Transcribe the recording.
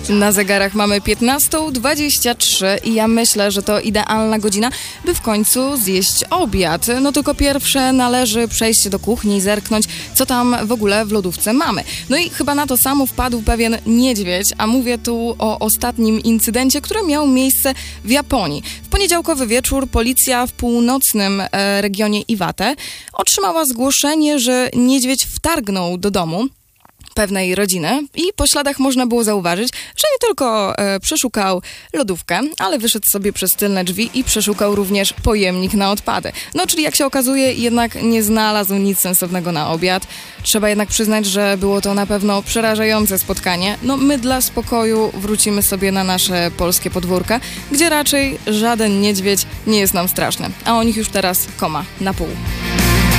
Na zegarach mamy 15:23 i ja myślę, że to idealna godzina, by w końcu zjeść obiad. No tylko pierwsze należy przejść do kuchni i zerknąć, co tam w ogóle w lodówce mamy. No i chyba na to samo wpadł pewien niedźwiedź, a mówię tu o ostatnim incydencie, który miał miejsce w Japonii. W poniedziałkowy wieczór policja w północnym regionie Iwate otrzymała zgłoszenie, że niedźwiedź wtargnął do domu pewnej rodziny i po śladach można było zauważyć, że nie tylko przeszukał lodówkę, ale wyszedł sobie przez tylne drzwi i przeszukał również pojemnik na odpady. No, czyli jak się okazuje, jednak nie znalazł nic sensownego na obiad. Trzeba jednak przyznać, że było to na pewno przerażające spotkanie. No, my dla spokoju wrócimy sobie na nasze polskie podwórka, gdzie raczej żaden niedźwiedź nie jest nam straszny. A o nich już teraz koma na pół.